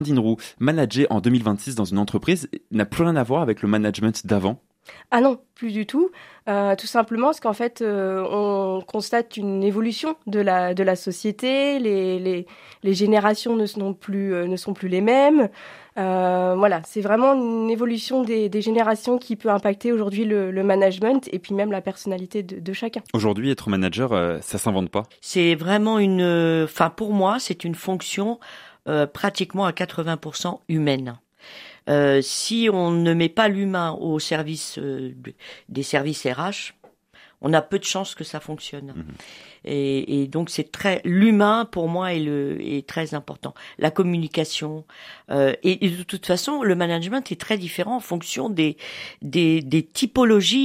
Amandine Roux, manager en 2026 dans une entreprise n'a plus rien à voir avec le management d'avant. Ah non, plus du tout. Tout simplement parce qu'en fait, on constate une évolution de la société. Les générations ne sont plus les mêmes. Voilà, c'est vraiment une évolution des générations qui peut impacter aujourd'hui le management et puis même la personnalité de chacun. Aujourd'hui, être manager, ça s'invente pas. C'est vraiment pour moi, c'est une fonction pratiquement à 80% humaine. Si on ne met pas l'humain au service des services RH, on a peu de chances que ça fonctionne. Mmh. Et donc l'humain pour moi est très important. La communication et de toute façon le management est très différent en fonction des typologies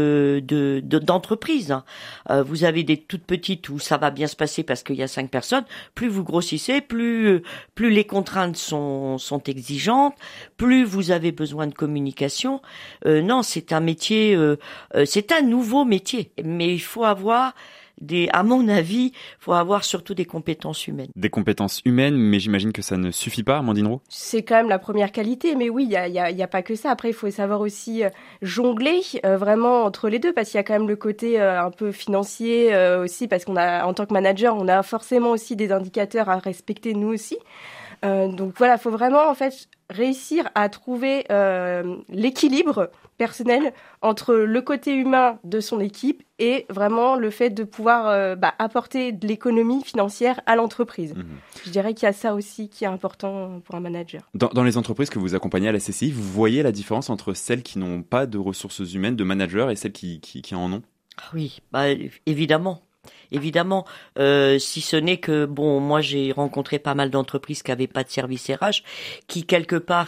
d'entreprises. Vous avez des toutes petites où ça va bien se passer parce qu'il y a 5 personnes. Plus vous grossissez, plus les contraintes sont exigeantes, plus vous avez besoin de communication. Non, c'est un métier, c'est un nouveau métier, mais il faut avoir à mon avis, faut avoir surtout des compétences humaines. Des compétences humaines, mais j'imagine que ça ne suffit pas, Amandine Roux. C'est quand même la première qualité, mais oui, il y a pas que ça. Après, il faut savoir aussi jongler vraiment entre les deux, parce qu'il y a quand même le côté un peu financier aussi, parce en tant que manager, on a forcément aussi des indicateurs à respecter nous aussi. Donc voilà, il faut vraiment en fait réussir à trouver l'équilibre personnel entre le côté humain de son équipe et vraiment le fait de pouvoir apporter de l'économie financière à l'entreprise. Mmh. Je dirais qu'il y a ça aussi qui est important pour un manager. Dans les entreprises que vous accompagnez à la CCI, vous voyez la différence entre celles qui n'ont pas de ressources humaines, de managers, et celles qui en ont ? Oui, évidemment. Évidemment, si ce n'est que moi j'ai rencontré pas mal d'entreprises qui avaient pas de service RH, qui quelque part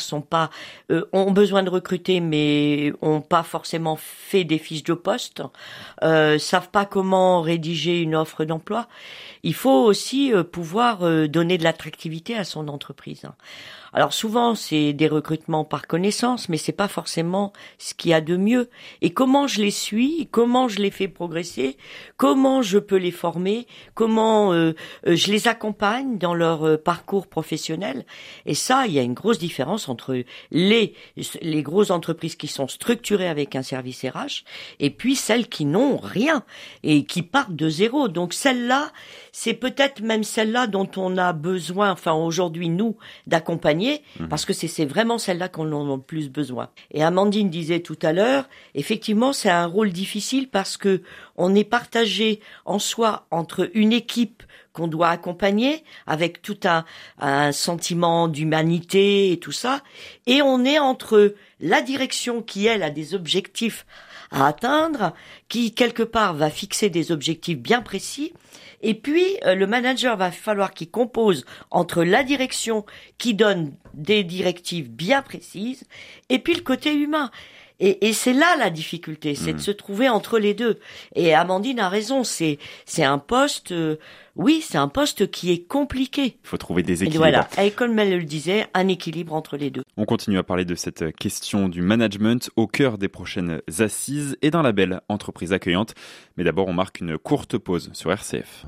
ont besoin de recruter mais ont pas forcément fait des fiches de poste, savent pas comment rédiger une offre d'emploi. Il faut aussi pouvoir donner de l'attractivité à son entreprise. Alors souvent c'est des recrutements par connaissance, mais c'est pas forcément ce qu'il y a de mieux. Et comment je les suis, comment je les fais progresser, comment je peux les former, comment je les accompagne dans leur parcours professionnel. Et ça, il y a une grosse différence entre les grosses entreprises qui sont structurées avec un service RH et puis celles qui n'ont rien et qui partent de zéro. Donc celle-là, c'est peut-être même celle-là dont on a besoin, aujourd'hui nous, d'accompagner. Parce que c'est vraiment celle-là qu'on en a le plus besoin. Et Amandine disait tout à l'heure, effectivement, c'est un rôle difficile parce que on est partagé en soi entre une équipe qu'on doit accompagner avec tout un sentiment d'humanité et tout ça, et on est entre la direction qui, elle, a des objectifs à atteindre, qui, quelque part, va fixer des objectifs bien précis. Et puis, le manager va falloir qu'il compose entre la direction qui donne des directives bien précises et puis le côté humain. Et c'est là la difficulté, c'est de se trouver entre les deux. Et Amandine a raison, c'est un poste, c'est un poste qui est compliqué. Il faut trouver des équilibres. Et voilà, et comme elle le disait, un équilibre entre les deux. On continue à parler de cette question du management au cœur des prochaines assises et dans la belle entreprise accueillante. Mais d'abord, on marque une courte pause sur RCF.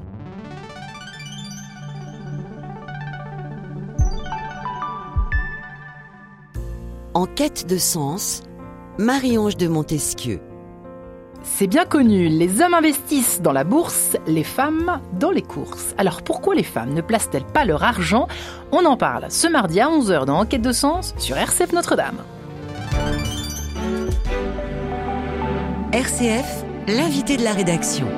En quête de sens, Marie-Ange de Montesquieu. C'est bien connu, les hommes investissent dans la bourse, les femmes dans les courses. Alors pourquoi les femmes ne placent-elles pas leur argent ? On en parle ce mardi à 11h dans Enquête de sens sur RCF Notre-Dame. RCF, l'invité de la rédaction.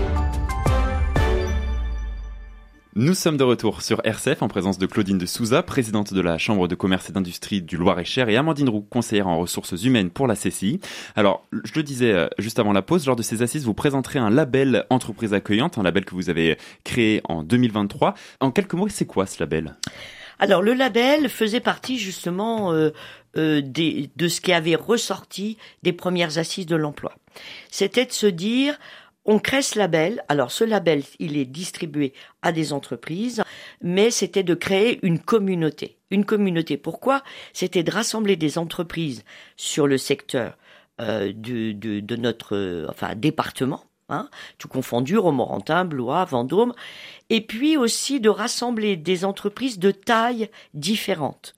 Nous sommes de retour sur RCF en présence de Claudine de Souza, présidente de la Chambre de commerce et d'industrie du Loir-et-Cher, et Amandine Roux, conseillère en ressources humaines pour la CCI. Alors, je le disais juste avant la pause, lors de ces assises, vous présenterez un label entreprise accueillante, un label que vous avez créé en 2023. En quelques mots, c'est quoi ce label ? Alors, le label faisait partie justement de ce qui avait ressorti des premières assises de l'emploi. C'était de se dire... On crée ce label. Alors, ce label, il est distribué à des entreprises, mais c'était de créer une communauté. Une communauté, pourquoi ? C'était de rassembler des entreprises sur le secteur de notre département, tout confondu, Romorantin, Blois, Vendôme, et puis aussi de rassembler des entreprises de tailles différentes.